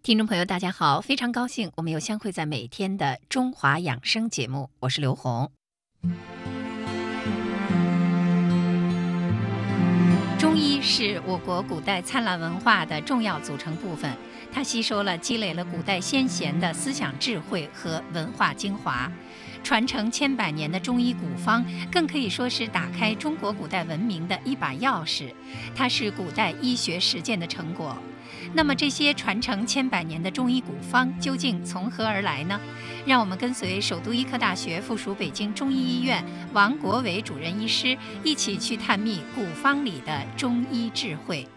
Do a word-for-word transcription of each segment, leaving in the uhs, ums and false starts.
听众朋友，大家好，非常高兴我们又相会在每天的中华养生节目，我是刘红。中医是我国古代灿烂文化的重要组成部分，它吸收了、积累了古代先贤的思想智慧和文化精华，传承千百年的中医古方，更可以说是打开中国古代文明的一把钥匙，它是古代医学实践的成果。那么这些传承千百年的中医古方究竟从何而来呢？让我们跟随首都医科大学附属北京中医医院王国伟主任医师一起去探秘古方里的中医智慧。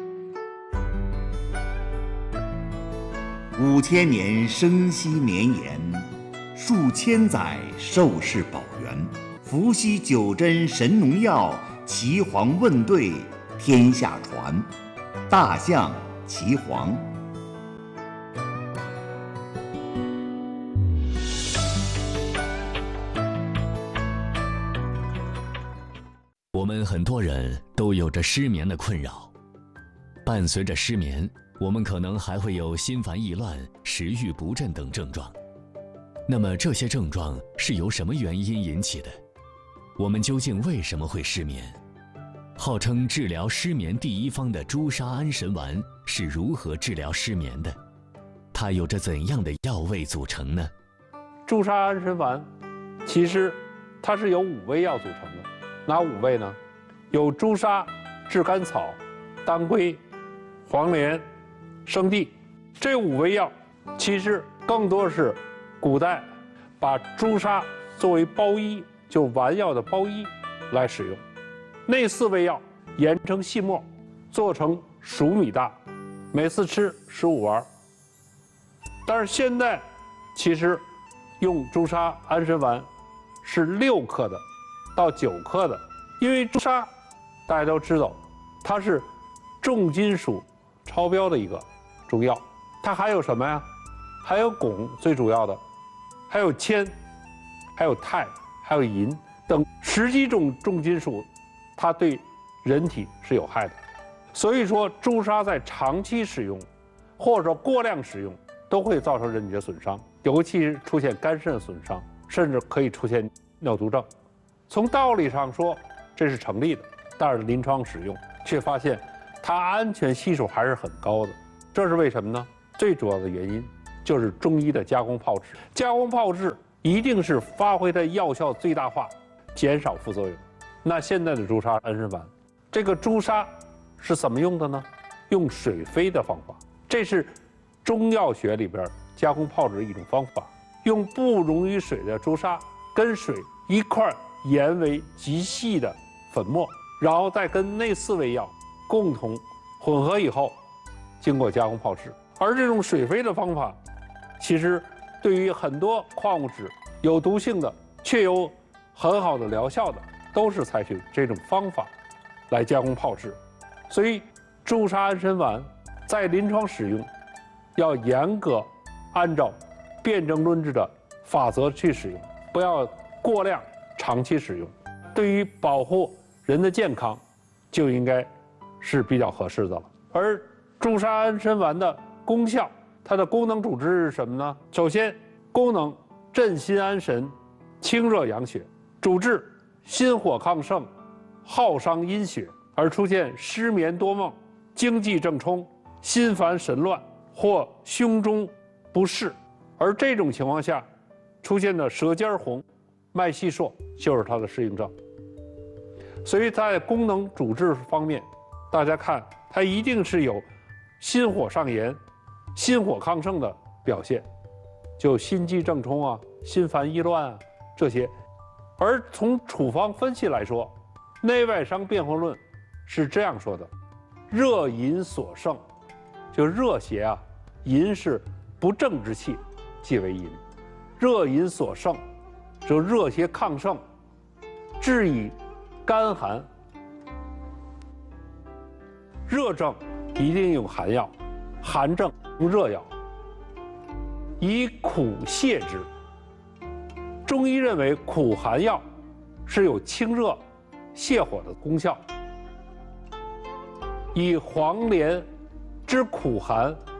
五千年生息绵延，数千载寿世保元，伏羲九针神农药，岐黄问对天下传。大象岐黄。 我们很多人都有着失眠的困扰，伴随着失眠，我们可能还会有心烦意乱、食欲不振等症状。那么这些症状是由什么原因引起的？我们究竟为什么会失眠？号称治疗失眠第一方的朱砂安神丸是如何治疗失眠的？它有着怎样的药味组成呢？ 朱砂安神丸其实它是由五味药组成的，哪五味呢？有朱砂、炙甘草、当归、黄连、生地。这五味药其实更多是古代把朱砂作为包衣，就丸药的包衣来使用。那四味药研成细末，做成数米大，每次吃十五丸。但是现在其实用朱砂安神丸是六克的到九克的，因为朱砂大家都知道它是重金属超标的一个中药，它还有什么呀？还有汞，最主要的还有铅，还有钛，还有银等十几种重金属，它对人体是有害的。所以说朱砂在长期使用或者说过量使用都会造成人体的损伤，尤其是出现肝肾损伤，甚至可以出现尿毒症。从道理上说这是成立的，但是临床使用却发现它安全系数还是很高的。这是为什么呢？最主要的原因就是中医的加工炮制。加工炮制一定是发挥它药效最大化，减少副作用。那现在的朱砂安神丸，这个朱砂是怎么用的呢？用水飞的方法，这是中药学里边加工炮制的一种方法。用不溶于水的朱砂跟水一块研为极细的粉末，然后再跟那四味药共同混合以后，经过加工炮制。而这种水飞的方法，其实对于很多矿物质有毒性的却有很好的疗效的，都是采取这种方法来加工炮制。所以朱砂安神丸在临床使用要严格按照辨证论治的法则去使用，不要过量长期使用。对于保护人的健康就应该是比较合适的了。而朱砂安神丸的功效，它的功能主治是什么呢？首先功能镇心安神，清热养血，主治心火亢盛，耗伤阴血而出现失眠多梦、惊悸正冲、心烦神乱或胸中不适。而这种情况下出现的舌尖红、脉细数就是它的适应症。所以在功能主治方面，大家看它一定是有心火上炎、心火亢盛的表现，就心悸正冲啊、心烦意乱啊这些。而从处方分析来说，内外伤辩证论是这样说的：热淫所盛，就热邪啊，淫是不正之气，即为淫。热淫所盛，就热邪亢盛，致以干寒。热症一定用寒药，寒症用热药，以苦泻之。中医认为苦寒药是有清热泻火的功效，以黄连之苦寒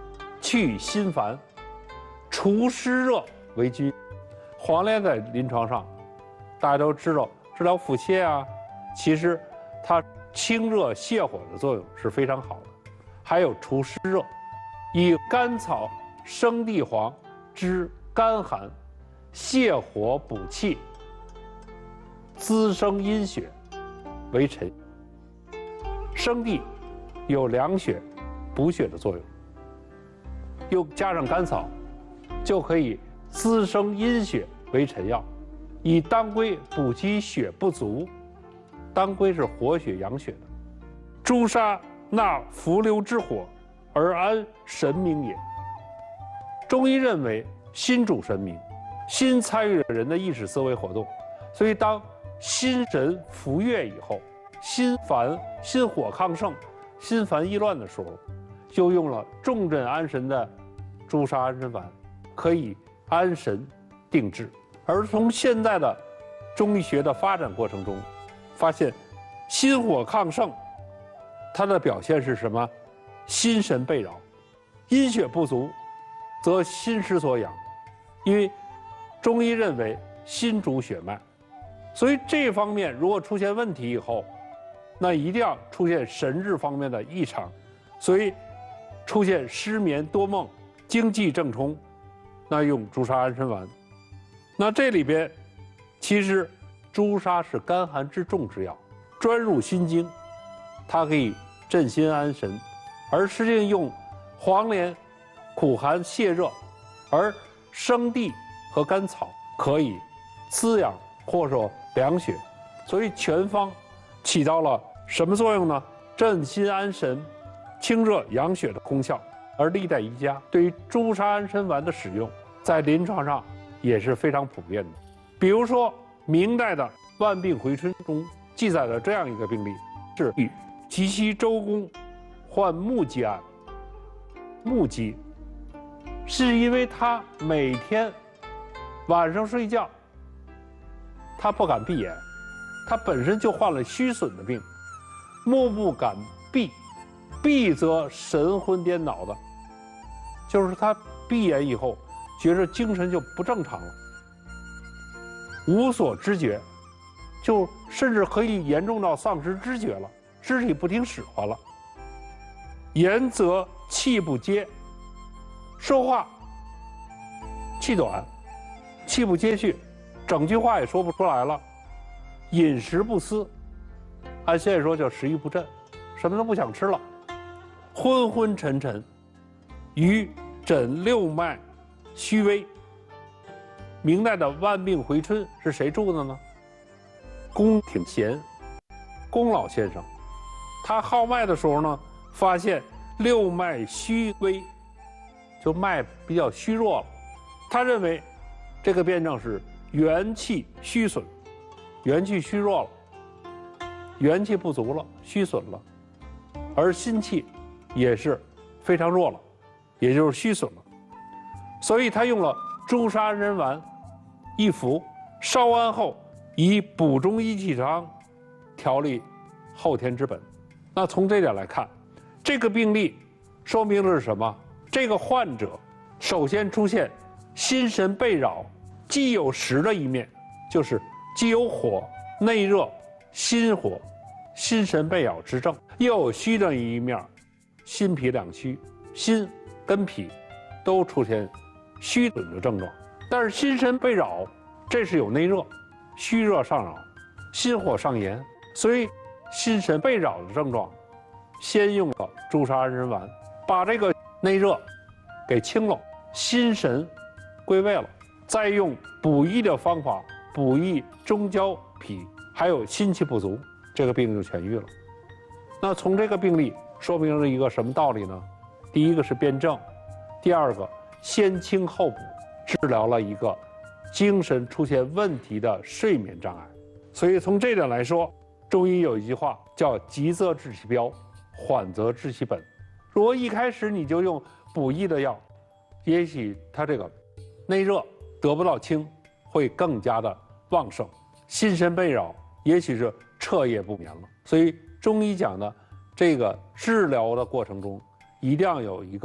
去心烦，除湿热为君。黄连在临床上，大家都知道治疗腹泻啊，其实它清热泻火的作用是非常好的，还有除湿热。以甘草、生地黄之甘寒，泻火补气，滋生阴血为臣。生地有凉血、补血的作用，又加上甘草，就可以滋生阴血为臣药。以当归补其血不足，当归是活血养血的。朱砂纳伏流之火，而安神明也。中医认为心主神明，心参与了人的意识思维活动，所以当心神浮越以后，心烦、心火亢盛、心烦意乱的时候，就用了重镇安神的朱砂安神丸，可以安神定志。而从现在的中医学的发展过程中，发现心火亢盛，它的表现是什么？心神被扰，阴血不足，则心失所养。因为中医认为心主血脉，所以这方面如果出现问题以后，那一定要出现神志方面的异常，所以出现失眠多梦、精气正冲，那用朱砂安神丸。那这里边其实朱砂是甘寒之重之药，专入心经，它可以镇心安神，而实际用黄连苦寒泻热，而生地和甘草可以滋养或者凉血，所以全方起到了什么作用呢？镇心安神、清热养血的功效。而历代医家对于朱砂安神丸的使用，在临床上也是非常普遍的。比如说明代的《万病回春》中记载了这样一个病例，是与齐西周公患目疾案。目疾是因为他每天晚上睡觉，他不敢闭眼，他本身就患了虚损的病，目不敢闭，闭则神魂颠倒的，就是他闭眼以后，觉着精神就不正常了，无所知觉，就甚至可以严重到丧失知觉了，肢体不听使唤了。言则气不接，说话气短，气不接续，整句话也说不出来了。饮食不思，按现在说叫食欲不振，什么都不想吃了。昏昏沉沉，与诊六脉虚微。明代的《万病回春》是谁著的呢？龚挺贤，龚老先生。他号脉的时候呢，发现六脉虚微，就脉比较虚弱了。他认为这个辩证是元气虚损，元气虚弱了，元气不足了，虚损了，而心气也是非常弱了，也就是虚损了。所以他用了朱砂安神丸一服，烧完后以补中益气汤调理后天之本。那从这点来看，这个病例说明的是什么？这个患者首先出现心神被扰，既有实的一面，就是既有火、内热、心火、心神被扰之症，又有虚的一面，心脾两虚，心跟脾都出现虚损的症状。但是心神被扰，这是有内热，虚热上扰，心火上炎，所以心神被扰的症状，先用了朱砂安神丸，把这个内热给清了，心神归位了，再用补益的方法补益中焦脾，还有心气不足，这个病就痊愈了。那从这个病例说明了一个什么道理呢？第一个是辩证，第二个先清后补，治疗了一个精神出现问题的睡眠障碍。所以从这点来说，中医有一句话叫急则治其标，缓则治其本。如果一开始你就用补益的药，也许他这个内热得不到清，会更加的旺盛，心神被扰，也许是彻夜不眠了。所以中医讲的这个治疗的过程中，一定要有一个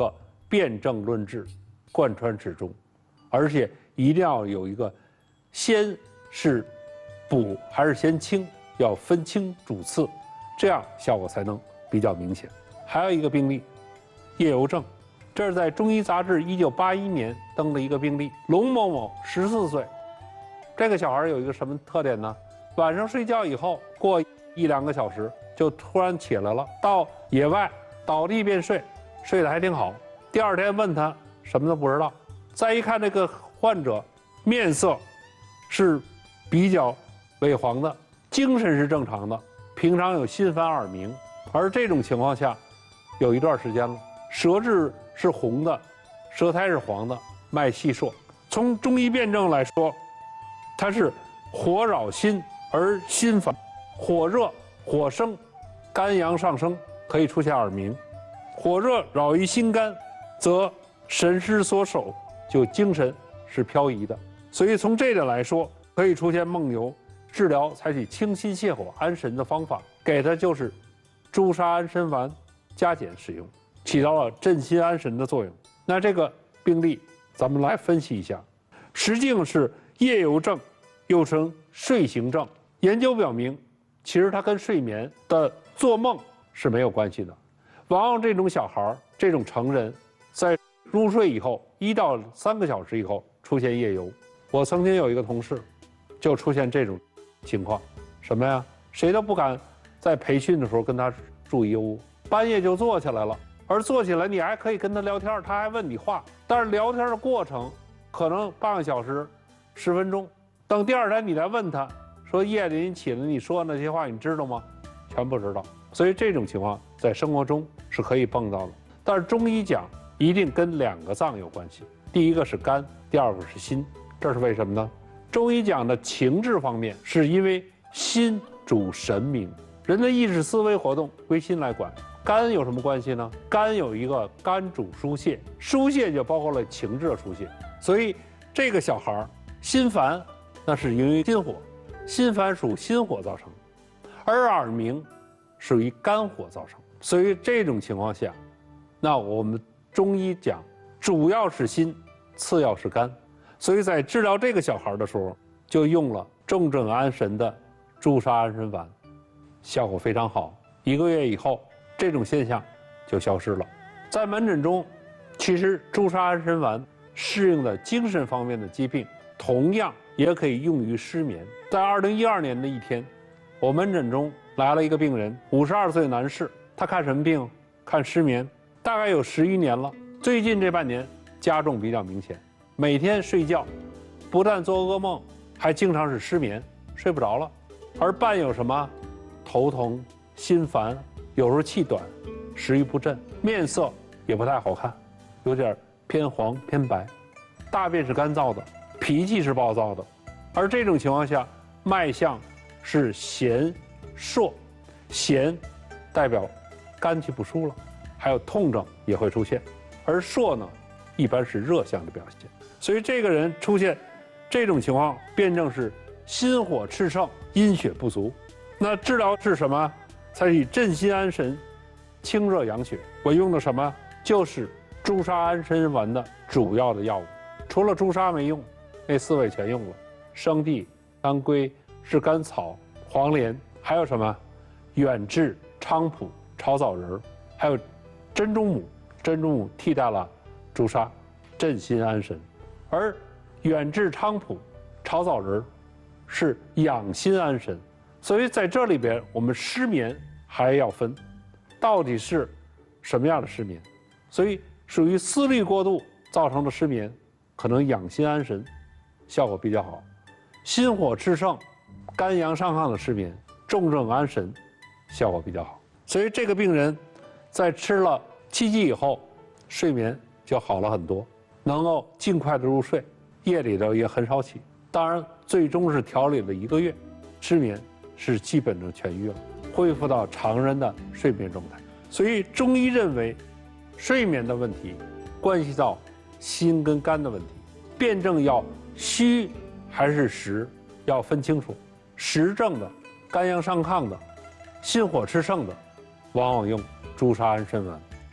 辨证论治，贯穿始终，而且一定要有一个先是补还是先清，要分清主次，这样效果才能比较明显。还有一个病例，夜游症，这是在中医杂志一九八一年登的一个病例，龙某某十四岁，这个小孩有一个什么特点呢？晚上睡觉以后，过一两个小时就突然起来了，到野外倒地便睡，睡得还挺好。第二天问他什么都不知道，再一看这个患者面色是比较萎黄的，精神是正常的，平常有心烦耳鸣，而这种情况下有一段时间了，舌质是红的，舌苔是黄的，脉细数。从中医辨证来说，它是火扰心而心烦，火热火生，肝阳上升，可以出现耳鸣；火热扰于心肝，则神失所守，就精神是漂移的。所以从这点来说，可以出现梦游。治疗采取清心泻火安神的方法，给它就是朱砂安神丸加减使用，起到了镇心安神的作用。那这个病例咱们来分析一下，实际是夜游症，又称睡行症。研究表明，其实它跟睡眠的做梦是没有关系的。往往这种小孩、这种成人，在入睡以后一到三个小时以后出现夜游。我曾经有一个同事，就出现这种情况，什么呀？谁都不敢在培训的时候跟他住一屋，半夜就坐起来了。而坐起来，你还可以跟他聊天，他还问你话，但是聊天的过程可能半个小时、十分钟。等第二天你来问他，说夜里你起来你说那些话你知道吗？全不知道。所以这种情况在生活中是可以碰到的。但是中医讲一定跟两个脏有关系，第一个是肝，第二个是心。这是为什么呢？中医讲的情志方面，是因为心主神明，人的意识思维活动归心来管。肝有什么关系呢？肝有一个肝主疏泄，疏泄就包括了情志的疏泄。所以这个小孩心烦，那是因为心火，心烦属心火造成，而耳鸣属于肝火造成。所以这种情况下，那我们中医讲，主要是心，次要是肝。所以在治疗这个小孩的时候，就用了重症安神的朱砂安神丸，效果非常好。一个月以后，这种现象就消失了。在门诊中，其实朱砂安神丸适应的精神方面的疾病，同样也可以用于失眠。在二零一二年的一天，我门诊中来了一个病人，五十二岁男士，他看什么病？看失眠，大概有十余年了。最近这半年加重比较明显。每天睡觉，不但做噩梦，还经常是失眠，睡不着了，而伴有什么头疼、心烦，有时候气短，食欲不振，面色也不太好看，有点偏黄偏白，大便是干燥的，脾气是暴躁的。而这种情况下，脉象是弦数，弦代表肝气不舒了，还有痛症也会出现，而数呢，一般是热象的表现。所以这个人出现这种情况，辩证是心火炽盛，阴血不足。那治疗是什么？采取镇心安神、清热养血。我用的什么？就是朱砂安神丸的主要的药物。除了朱砂没用，那四味全用了：生地、当归、炙甘草、黄连，还有什么？远志、菖蒲、炒枣仁，还有珍珠母。珍珠母替代了朱砂，镇心安神。而远志、菖蒲、炒枣仁是养心安神。所以在这里边，我们失眠还要分，到底是什么样的失眠？所以属于思虑过度造成的失眠，可能养心安神效果比较好；心火炽盛、肝阳上亢的失眠，重症安神效果比较好。所以这个病人在吃了七剂以后，睡眠就好了很多，能够尽快的入睡，夜里头也很少起。当然，最终是调理了一个月，失眠是基本上痊愈了，恢复到常人的睡眠状态。所以中医认为，睡眠的问题关系到心跟肝的问题，辩证要虚还是实，要分清楚。实症的、肝阳上亢的、心火炽盛的，往往用朱砂安神丸。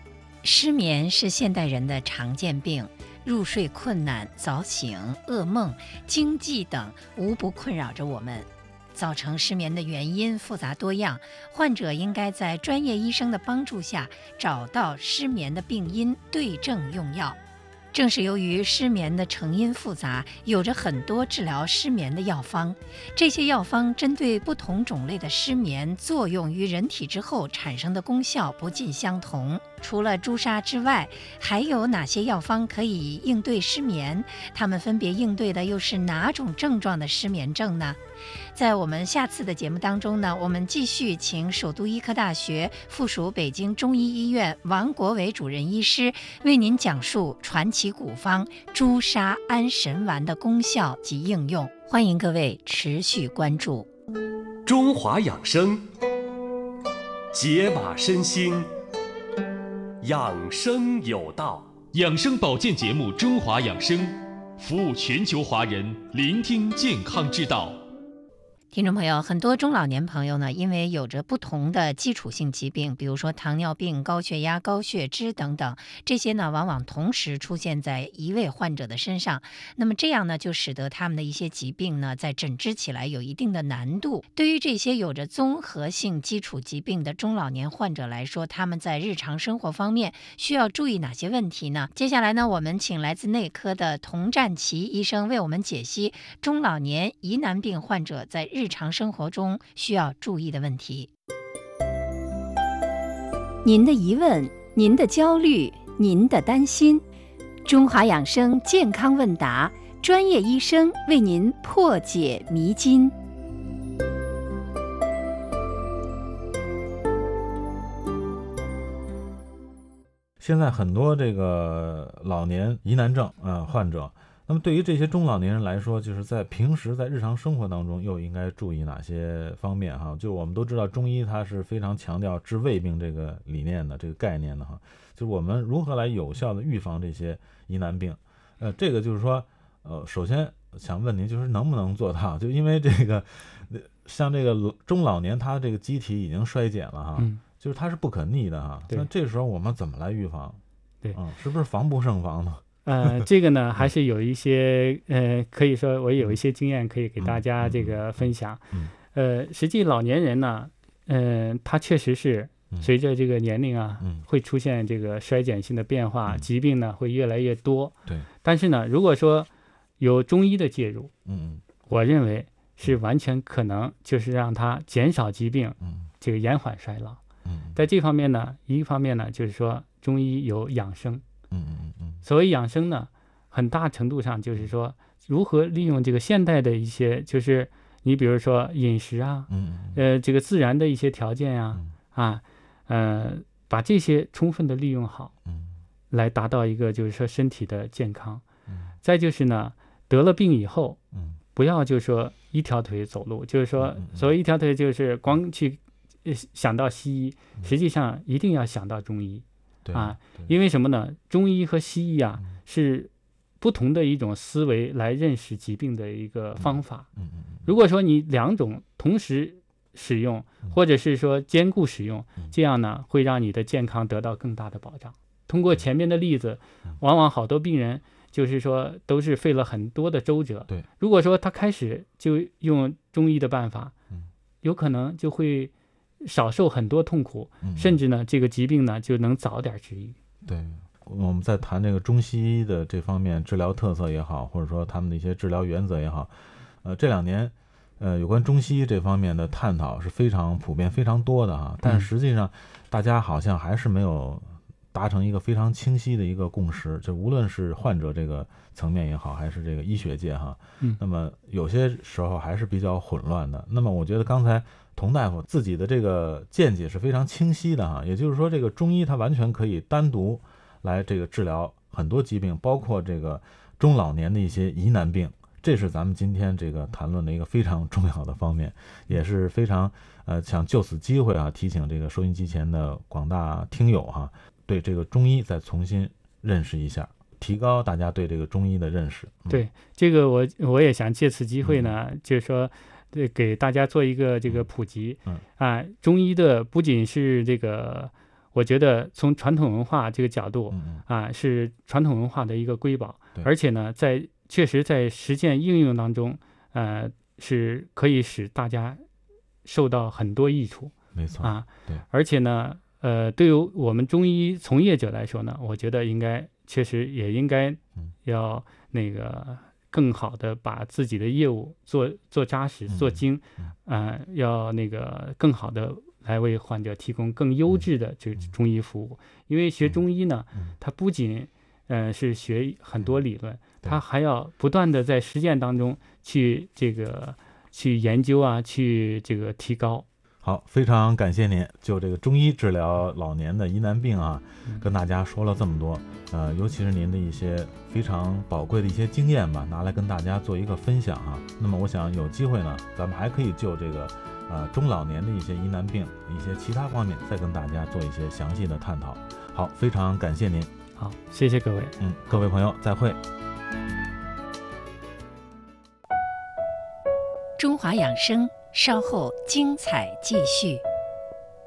失眠是现代人的常见病，入睡困难、早醒、噩梦、惊悸等无不困扰着我们。造成失眠的原因复杂多样，患者应该在专业医生的帮助下找到失眠的病因，对症用药。正是由于失眠的成因复杂，有着很多治疗失眠的药方。这些药方针对不同种类的失眠，作用于人体之后产生的功效不尽相同。除了朱砂之外，还有哪些药方可以应对失眠？它们分别应对的又是哪种症状的失眠症呢？在我们下次的节目当中呢，我们继续请首都医科大学附属北京中医医院王国伟主任医师为您讲述传奇古方朱砂安神丸的功效及应用。欢迎各位持续关注。 中华养生，解码身心，养生有道。 养生保健节目《中华养生》，服务全球华人，聆听健康之道。 听众朋友，很多中老年朋友呢，因为有着不同的基础性疾病，比如说糖尿病、高血压、高血脂等等，这些呢往往同时出现在一位患者的身上。那么这样呢，就使得他们的一些疾病呢，在诊治起来有一定的难度。对于这些有着综合性基础疾病的中老年患者来说，他们在日常生活方面需要注意哪些问题呢？接下来呢，我们请来自内科的童占奇医生为我们解析中老年疑难病患者在日日常生活中需要注意的问题。您的疑问，您的焦虑，您的担心，中华养生健康问答，专业医生为您破解迷津。 现在很多这个老年疑难症啊、呃、患者，那么对于这些中老年人来说，就是在平时在日常生活当中又应该注意哪些方面哈？就我们都知道中医它是非常强调治未病这个理念的这个概念的哈，就是我们如何来有效的预防这些疑难病。呃，这个就是说，呃，首先想问您就是能不能做到？就因为这个像这个中老年他这个机体已经衰减了哈。嗯，就是它是不可逆的哈，那这时候我们怎么来预防？ 对， 嗯，是不是防不胜防呢？ 呃，这个呢，还是有一些呃，可以说我有一些经验可以给大家这个分享。嗯，呃，实际老年人呢，嗯、呃，他确实是随着这个年龄啊，嗯、会出现这个衰减性的变化，嗯、疾病呢会越来越多。对，但是呢，如果说有中医的介入，嗯，我认为是完全可能就是让他减少疾病，嗯，这个延缓衰老。在这方面呢，一方面呢，就是说中医有养生，嗯嗯嗯，所谓养生呢，很大程度上就是说如何利用这个现代的一些，就是你比如说饮食啊，嗯呃，这个自然的一些条件呀、啊，啊，呃，把这些充分的利用好，嗯，来达到一个就是说身体的健康。嗯，再就是呢，得了病以后，嗯，不要就是说一条腿走路，就是说所谓一条腿就是光去想到西医，实际上一定要想到中医，嗯、啊，因为什么呢？中医和西医啊、嗯、是不同的一种思维来认识疾病的一个方法。嗯嗯、如果说你两种同时使用，嗯、或者是说兼顾使用，嗯、这样呢会让你的健康得到更大的保障。通过前面的例子，嗯、往往好多病人就是说都是费了很多的周折。对，如果说他开始就用中医的办法，嗯、有可能就会少受很多痛苦，嗯、甚至呢，这个疾病呢就能早点治愈。 对，我们在谈这个中西医的这方面治疗特色也好，或者说他们的一些治疗原则也好，呃，这两年，呃，有关中西医这方面的探讨是非常普遍、非常多的哈。但是实际上，大家好像还是没有达成一个非常清晰的一个共识，就无论是患者这个层面也好，还是这个医学界哈，嗯，那么有些时候还是比较混乱的。那么我觉得刚才童大夫自己的这个见解是非常清晰的哈，也就是说，这个中医它完全可以单独来这个治疗很多疾病，包括这个中老年的一些疑难病，这是咱们今天这个谈论的一个非常重要的方面，也是非常呃想就此机会啊，提醒这个收音机前的广大听友哈，对这个中医再重新认识一下，提高大家对这个中医的认识。嗯、 对这个我我也想借此机会呢，嗯、就是说。对，给大家做一个这个普及，嗯啊，中医的不仅是这个，我我觉得从传统文化这个角度嗯啊，是传统文化的一个瑰宝， 对而且呢，在确实在实践应用当中，呃，是可以使大家受到很多益处。 没错啊， 对， 而且呢，呃，对于我们中医从业者来说呢，我觉得应该确实也应该要那个更好的把自己的业务做做扎实、做精，呃，要那个更好的来为患者提供更优质的这中医服务。因为学中医呢，它不仅呃是学很多理论，它还要不断的在实践当中去这个去研究啊，去这个提高。 好，非常感谢您就这个中医治疗老年的疑难病啊，跟大家说了这么多，呃，尤其是您的一些非常宝贵的一些经验吧，拿来跟大家做一个分享啊。那么我想有机会呢，咱们还可以就这个呃中老年的一些疑难病、一些其他方面再跟大家做一些详细的探讨。好，非常感谢您。 好，谢谢各位。 嗯，各位朋友，再会。 中华养生，稍后精彩继续。